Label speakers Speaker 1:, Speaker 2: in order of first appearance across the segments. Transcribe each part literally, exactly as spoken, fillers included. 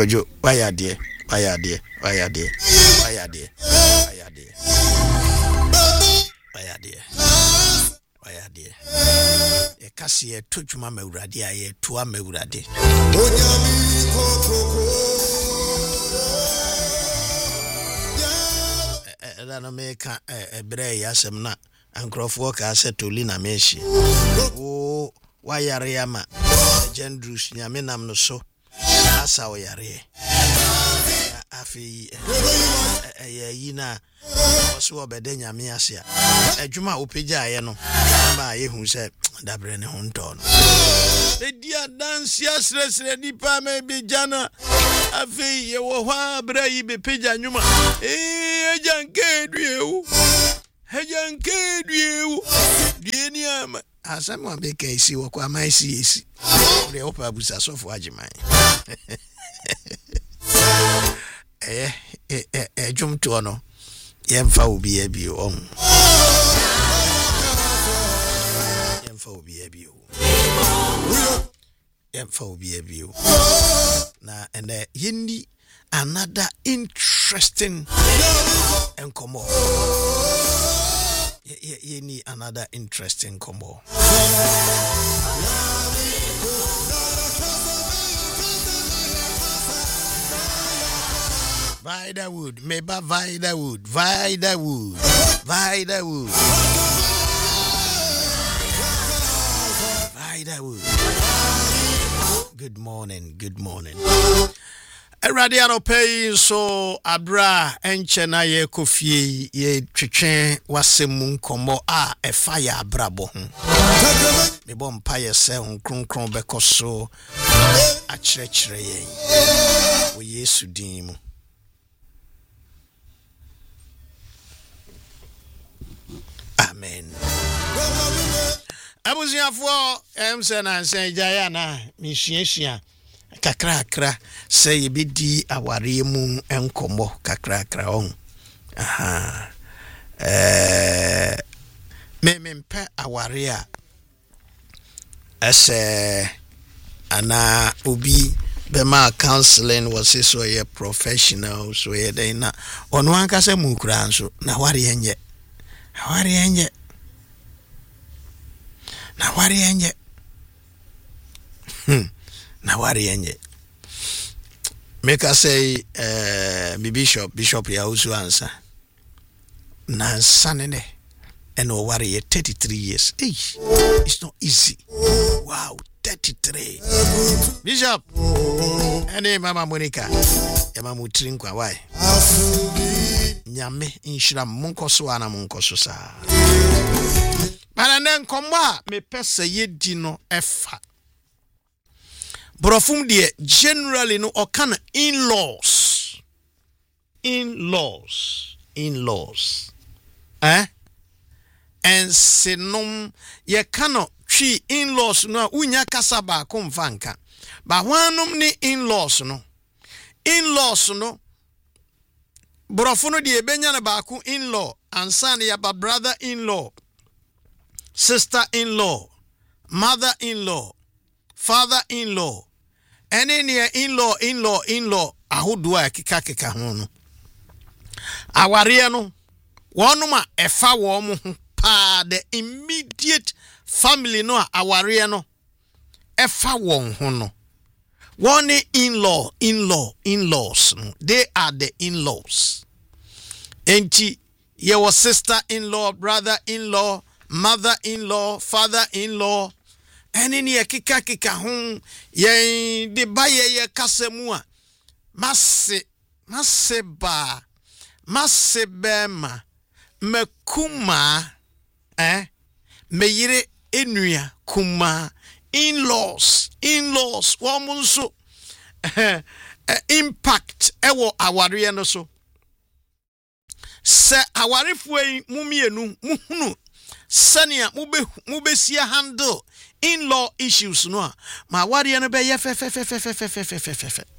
Speaker 1: Kojo, why are dear? Why are dear? Why are dear? Why are dear? Why are dear? Why are dear? Why are dear? A cassia touch my muradia, a tua muradi. America a bray yasemna and Crawford said to Lina Meshi. Oh, why are Yama? Gendrus Yaminam no so. That's how we are here. Afi yina so obedenya me asia adwuma opeja ye no ba ye hu se dabre ne honton e dia dance asresre dipa me be jana afi ye wo hwa bra yi be peja nwuma e ajanke duewu ajanke duewu die ni ama asama be kai si wo kwa mai si esi re opa busa so fo ajiman eh eh eh eh jum to no yemfa obi abi on yemfa obi abi o yemfa obi abi o na and uh, yindi another interesting enkomo ye ye ni another interesting combo. Vida Wood, meba Vida Wood, Vida Wood, Vida Wood, Vida Wood. Good morning, good morning. Radiano pay so abra enchena ye kofie ye twetwe wasemu komo a e fire abrabo ho. Me bom paye se hon kronkron bekoso a kyerɛkyerɛ yen. Wo Yesu din mu. Amen. Abuziafo em se na se jaya na mishieshia kakra kakra se yebedi aware mu enkomo kakra kakra on. Aha. Eh me me mpe aware a ese ana obi bema counseling was so ye professional so ye dey na onu anka se mu kura nso na ware enye ware enye na ware enye hmm na ware enye make us say uh bishop bishop ya usu answer na sanene and o ware ye thirty-three years. Hey, it's not easy. Wow, thirty-three. Bishop ene mama Monica ya mamu trinkwa why nyame inshira munkoso ana munkoso sa bana nen komwa me pese yedi no efa brofum de generally no okana in-laws in-laws in-laws eh and sinom ye kano twi in-laws no unya kasa ba ko mfanka ba hwanum ni in-laws no in-laws no brofono die benya na baako in-law ansan ya ba brother in-law sister in-law mother in-law father in-law ene ne in-law in-law in-law ahodo a keka keka ho no aware no wonuma efa wo mo pa the immediate family no aware no efa won ho no one in-law in-law in-laws no they are the in-laws enti your sister in-law brother in-law mother in-law father in-law ene ne keka keka ho ye de baye ye kasemu a masse masse ba masse bema mekuma eh meyire enua kuma in-laws in-laws woman so impact ewo aware no so se aware fuei mumienu muhunu sania mube mubesia handle in-law issues no ma aware no be ye fe fe fe fe fe fe fe fe fe fe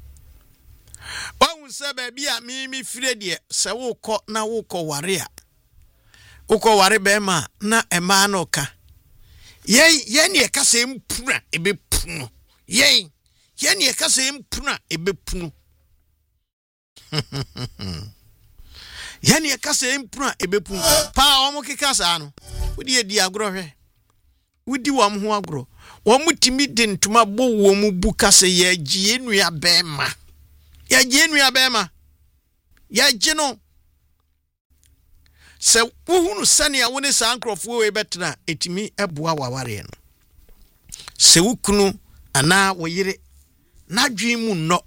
Speaker 1: won se ba bia mi mi fire de se wo kọ na wo kọ ware a wo kọ ware be ma na ema no ka ye ye ne ka se mpura ebe puno ye Yen ye kasa empuna ebepunu. Yen ye kasa empuna ebepunu. Pa omo kekasa ano. Wodi ye di agro hwe. Wodi wam ho agro. Womu timi de ntuma bo womu bu kasa ye gye enua bema. Ye gye enua bema. Ye gye no. Se wohunu sane a woni sa ankrofo we betra etimi eboa waware no. Se wukunu ana woyire na dwen mu no.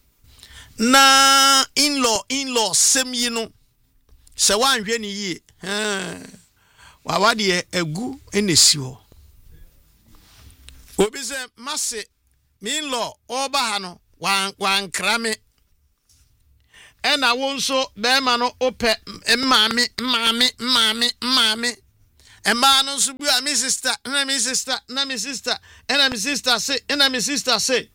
Speaker 1: Na in-law in-law sem yi no. Se wanhwe ni yie. Eh. Wawade egu enesi ho. Obi se mase me in-law oba ha no wan wan krame. Ena wonso bema no ope mmame mmame mmame mmame. Emma no so bua me sister, na me sister, na me sister, ena me sister say, ena me sister say.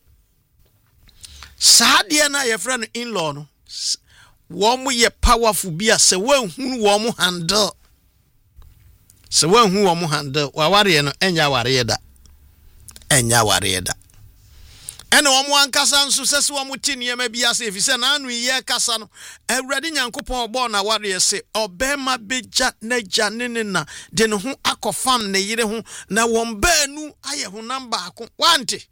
Speaker 1: Sadia na ye friend in-law no. Womu ye powerful bia se wanhunu womu handle. Se wanhunu womu handle waware no enya ware da. Enya ware da. Ene womu ankasa nso sese womu tinie ma bia se efise na anu ye kasa no Awurade Nyankopon obo na ware se obema beja na janene na de ne ho akofam ne yire ho na won baanu aye ho namba ako wante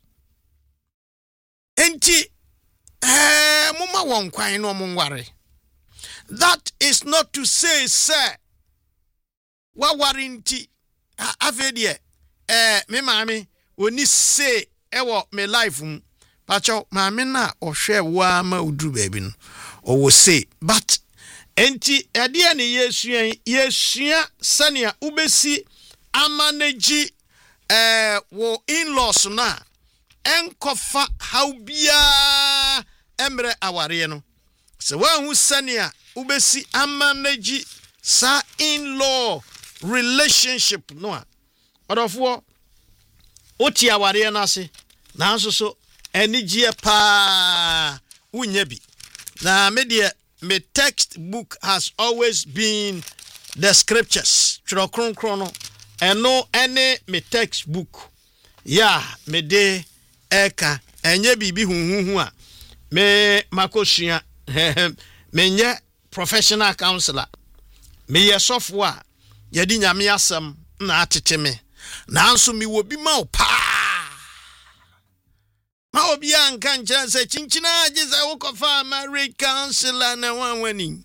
Speaker 1: enti eh muma won kwan no mo nware. That is not to say sir wa warinti afedie eh me maami oni say ewo me life mu pacho maami na ohwe wa ma uduru baby no o say but enti ade ne yesua yesua sania ubesi amanage eh wo in-laws na enkofa how bia emre aware no se wanhu sania ubesi amanage sa in-law relationship no a odofo oti aware na ase na nso so enigye pa unya bi na media me textbook has always been the scriptures tro kron kron no eno ene me textbook ya me de eka enye bibi hunhunhu a me makosua me nye professional counselor me ye software ye di nyame asem na atete me na nso mi wo bi ma o pa ma obi anka nkyerɛ sɛ chinchina agye sɛ wokofa marriage counselor na wanwani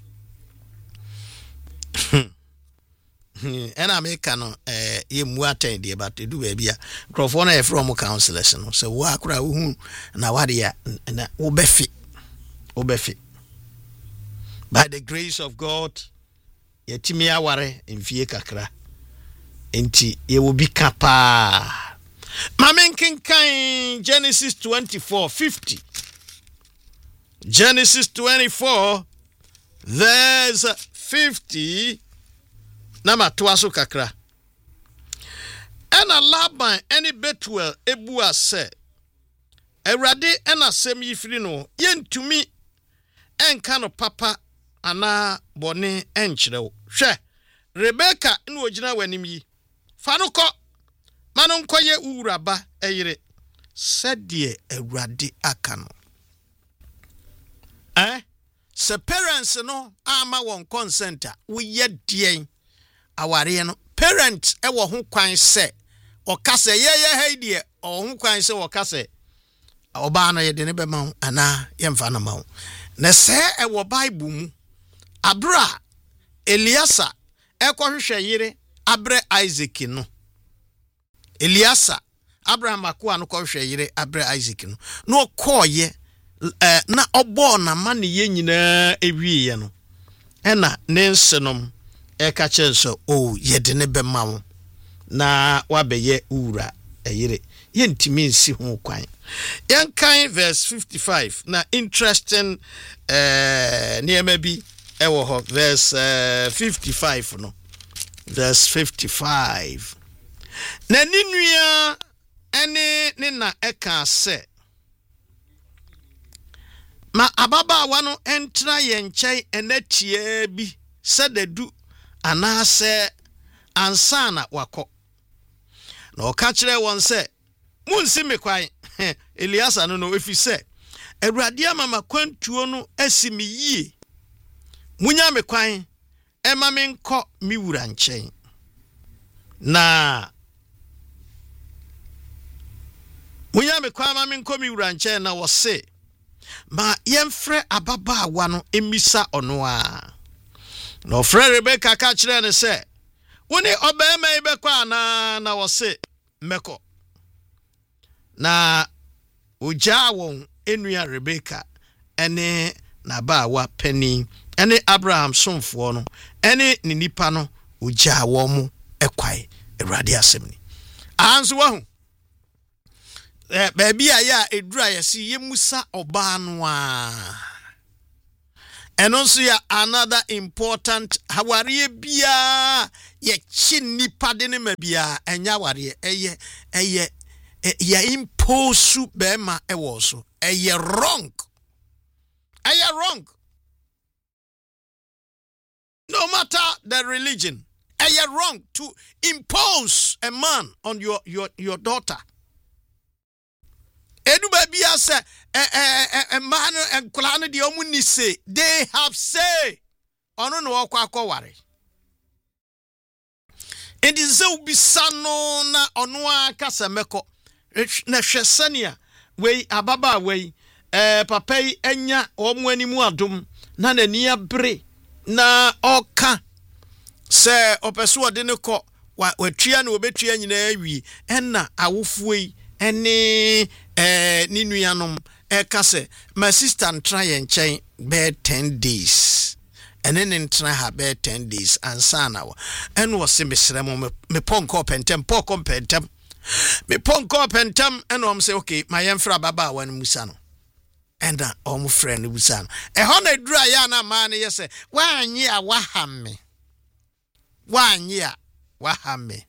Speaker 1: ena meka no eh ye mu attend de but do ba bia crofo na ye from counselors no sɛ wo akora wo hu na wade ya na wo befi wo befi by the grace of God yetimi aware mfie kakra enti ye wo bi kapa Mamen kinkan Genesis twenty-four fifty. Genesis twenty-four verse fifty. Nama tuaso kakra. Ena Laban eni Betuel ebua se. Awurade ena sem yifiri no yentumi enka no papa ana bone enkyerɛw. Hwɛ Rebecca ina ogina wanim yi. Fa no kɔ Manon koye uraba eyire sedie Awurade aka no. Eh? Se parents no ama won consent wo ye dien aware no parent e wo ho kwan se o kase ye ye haidie o ho kwan se wo kase oba no ye de ne be ma ana ye mfa na ma na se e wo Bible mu Abra Eliasa e ko hwehwe yire abre Isaac no Eliasa Abraham akwa no ko hwe yire abre Isaac no no koye eh na obo na ma ne ye nyina ewie no ena ne nsenom e ka chenso o ye de ne be ma wo na wabeye ura eyire ye ntimi nsi ho kwan yan kan verse fifty-five na interesting eh niema bi e wo ho verse uh, fifty-five no verse fifty-five. Na ninua ene ne na eka se ma ababa wano entra ye nkyai enatie bi sedadu anase ansana wako na oka kire won se munsi me kwan Eliasa no no efi se Awurade ama makwantuo no asimi yie munya me kwan ema me nkọ mi wura nkyɛn na munya me kwan ema me nkọ mi wura nkyɛn na wɔse ma yɛmfrɛ ababaawa no emisa ɔno a na ɔfrɛ Rebeka ka kyerɛ ne sɛ woni ɔbɛɛma ibɛkɔ ana na wɔse mɛkɔ na ojaa wɔn enua Rebeka ene na baawa pani ene Abraham somfo no ene ne nipa no ojaa wɔn mu ɛkwae Awurade asɛm ni anso wahu eh baabi a ya edura yɛsi yemusa ɔbaa no a ɛno nso ya another important hawariye bia ye chi nipa de ne ma bia enya wariye eye eye ya impose bema ewo so eye wrong eye wrong no matter the religion eye wrong to impose a man on your your your daughter edu baby ase eh eh eh man enkola no de omuni say they have say ono no okwa akoware it is so bisano na ono aka semeko na hwesania we ababa we eh papa yi enya omo animu adom na nani abre na oka se opeso ode ne kɔ watria na obetua nyina awi enna awofuo yi ene eh ni nuanom e ka se my sister ntra ye nkyɛn be ten days ene ne ntra ha be ten days ansa na wo ene wo se mesrɛ mo me ponko pentem poko pentem me ponko pentem ene om se okay my yemfra baba wan musa no enda om friend musa no e ho na dura ya na ma ne yese wanyi a wahamme wanyi a wahamme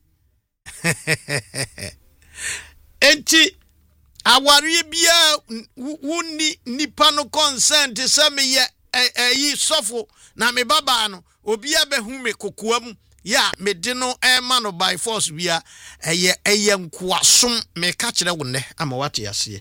Speaker 1: enti awari bia wuni nipa no consent se me ye eyi sofo na me baba no obi abehu me kokoam ya me de no e ma no by force bia eye eye nkoasom me ka kire wo ne ama wate ase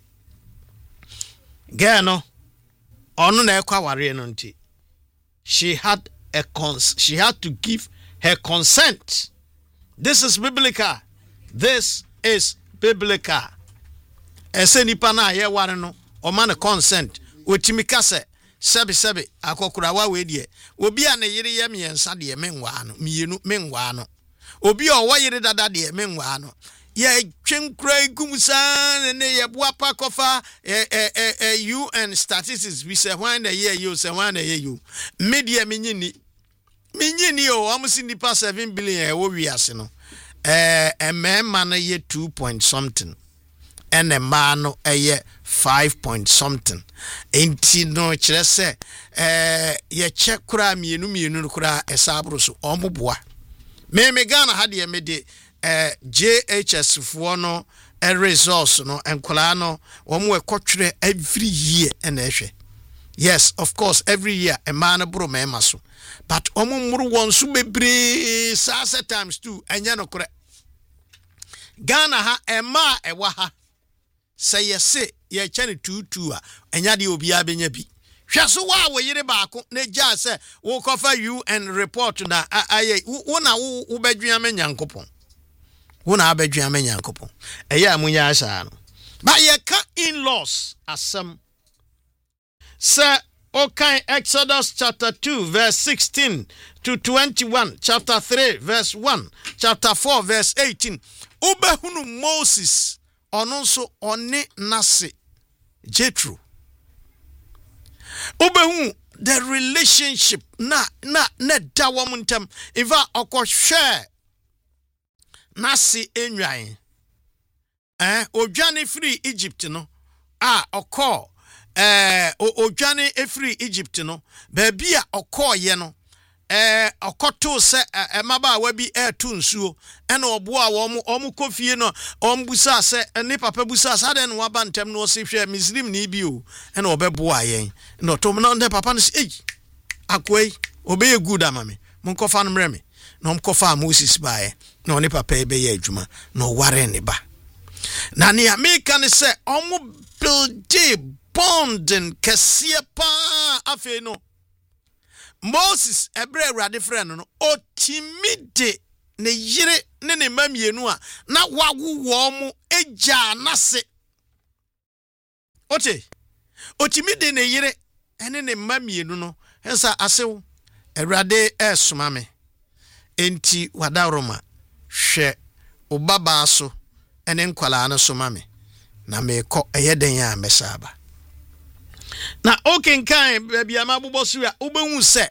Speaker 1: ge no onu na ekwa ware no nti she had a cons she had to give her consent. This is biblical. This is biblical. Ese nipa na ye ware no o ma ne consent otimi kase sebe sebe akokura wa we die obi a ne yire ye miensa de menwa no mienu menwa no obi o wo yire dada de menwa no ye twenkura gumsa ne ye boapa kofa eh eh eh you and statistics we say when the year you say when the year you media minyini minyini o amusi nipa seven billion e wo wiase no eh emema na ye two point something and a man no eye five point something enti no kire se eh ye che kura mienu mienu kura esabro so omoboa me me Ghana ha de me de eh J H S fo no a resource no enkola no omo ekotwere every year and ehwe yes of course every year a man bro me maso but omo muru won so bebre sasa times two enya no kure Ghana ha ema ewa ha say yese ye chane two two a enya de obi abenya bi hweso wa wo yire baako na gya se wo kofa you and report na aye wo na wo badwua me nyankopon wo na badwua me nyankopon eya amunya asa no ba ye ka in laws asem say okay Exodus chapter two verse sixteen to twenty-one, chapter three verse one, chapter four verse eighteen ubehunu Moses ononso one nase Jethro ubehu the relationship na na na dawo muntem iva okohwe nase enwan eh odwane free Egypt no a okọ eh odwane e free Egypt no baby a okọ ye no eh okoto se emaba wa bi etu nsuo ena obo a wo omu kofie no ombusa se ne papa busa sa de no waba ntem no se hwe Muslim ni bi o ena obebo ayen no to no de papa no se eh akwai obeye good amame monkofa no mreme no mkofa Moses baaye no ne papa ebe ye adwuma no ware ne ba Na ne America ne se omo build bond and kesiye pa afe no Moses ebre Awurade frɛ no no otimide ne yire ne ne mamienu a na wawu wo mu egya nase ote otimide ne yire ene ne mamienu no hensa asew Awurade esoma me enti wadaroma hwɛ obaba so ene nkwala no soma me na mekɔ eyeden ya mesaba na okenkan baabi amabobɔ so a ubehu se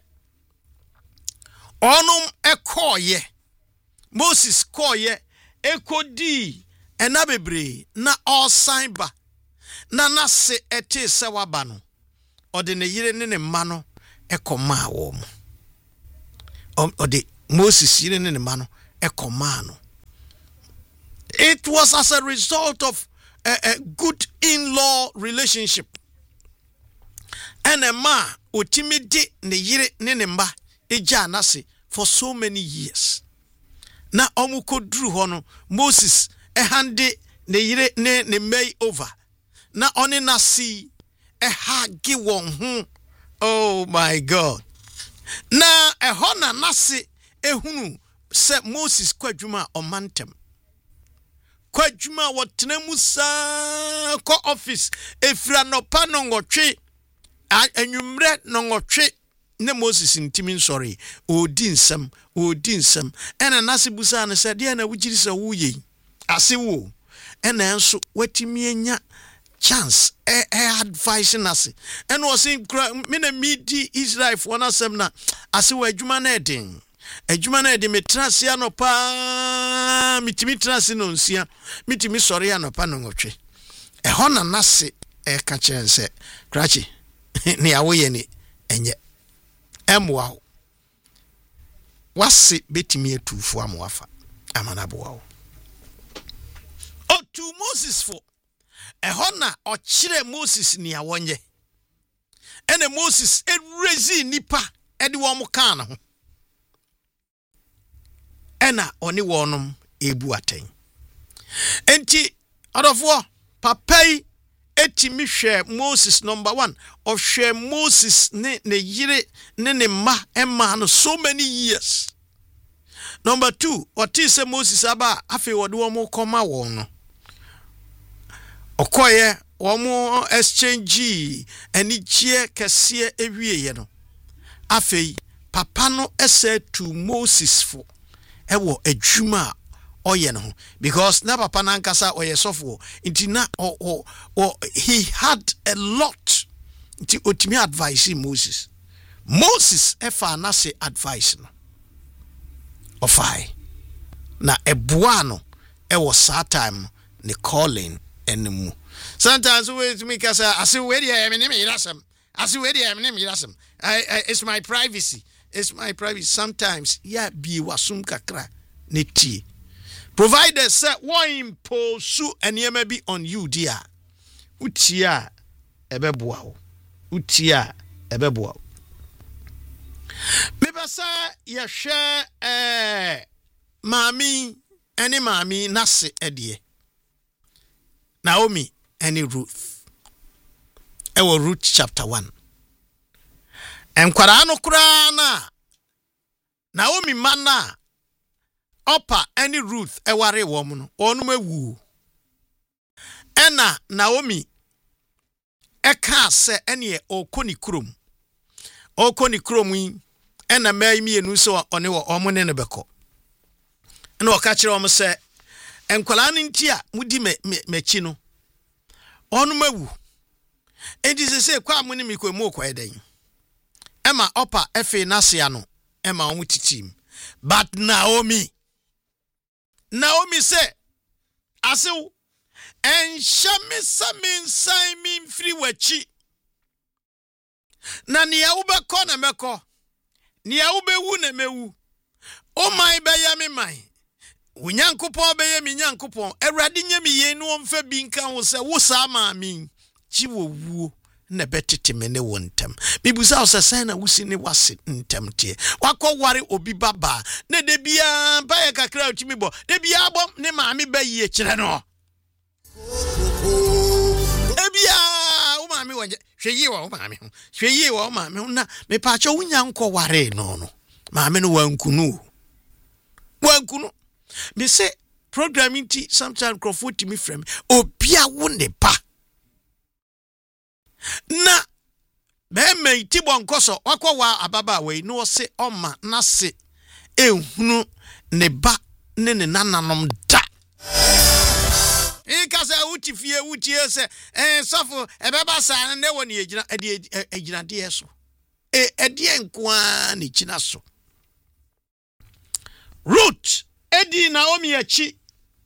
Speaker 1: onum ekoye Moses koye ekodi ena bebre na osan ba na nase ete se waba no ode ne yire ne ne ma no ekoma wo mu ode Moses yire ne ne ma no ekoma no. It was as a result of a, a good in-law relationship. And a ma otimide ne yire ne ne mba eja nase for so many years. Na omuko dru hono Moses e hande ne yire ne ne may over. Na oni nasi e hagi won hu. Oh my God. Na e hona nasi e hunu se Moses kwadwuma omantem. Kwadwuma wotena musa ko office efra no pa no ngotwe anwumre no ngotwe ne Moses ntimi nsori odi nsam odi nsam ena nase busa ne se de na wugiri se wo ye ase wo ena enso watimi anya chance e, e advice nase ena o se me na midi Israel for na sem na ase wo adwuma na eden adwuma na eden metrase anopa mitimi trase no nsia mitimi sori anopa no ngotwe e ho na nase e ka chense krachi ni awoye ni enye emwa wase betimi etufu amwafa amanabo wo otu Moses fo ehona ochire Moses ni awonye ene Moses erezi nipa ede wo mo kan ho ena oni wonum ebu aten enti adofo papai etimi hwe Moses number one of hwe Moses ne ne yire ne ne ma emma no so many years. Number two, otise Moses aba afi wode wo mo koma won no okoye wo mo exchange ani gie kese ewieye no afi papa no ese to Moses fo ewo adwuma oye no because na papa na nkasa oye sofo nti na o o o he had a lot nti otimi advice Moses Moses efa na se advice no ofai na eboa no e was sa time ne calling enemu sometimes we to me kasa ase we dey me me irasem ase we dey me me irasem it's my privacy it's my privacy sometimes yeah bi wasum kakra ne tie provided say one impose enema bi on you dear utia ebeboa wo utia ebeboa wo me basa ye hwe eh mami ene mami nase edie Naomi and Ruth. Ewo Ruth chapter one. Enkwara no kura na Naomi mana opa any Ruth eware wo mu no onu mawu. Ena Naomi eka se ene okoni krom. Okoni krom yi ena mai mienu so one wo omo ne ne beko. Ena o ka kire omo se enkwala nti a mudi me mechi no onu mawu enti se se kwa amuni mi kwemu kwa eden ema opa efe nasia no ema omu titim but Naomi Naomi se asew enhyame samin sai min free wachi na ne ya ubekọ na mekọ ne ya ubewu na mewu o mai be ya me mai Unyankopon be ye mi nyankopon Awurade nya mi ye no mfa bi nka wo se wo sa ma mi chi wo wuo na betete me ne wontam bibusa wo se sai na wusi ne wase ntam tie wakọ ware obi baba na de bia ba ye kakra otimi bo de bia bom ne ma mi ba yie kire no ebia wo ma me wonje hweyi wo ma me ho hweyi wo ma me ho na me pa cho wunya nko ware no no ma me no wankunu wankunu me say programming ti sometimes crowfoot me frame obia wo ne pa na be me ti bonkoso wakwa wa ababa we no se oma na se ehunu ne ba ne ne nananom da ikasa uti fie uti ese eh sofo ebeba sa ne woni ejina edi ejina de eso e edi enkoa ne china so root edi Naomi achi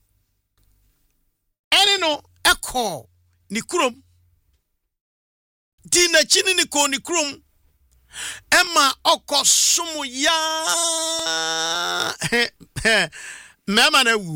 Speaker 1: ene no eko ni krom di na chini ni ko ni krom ema okosumu ya mema na wu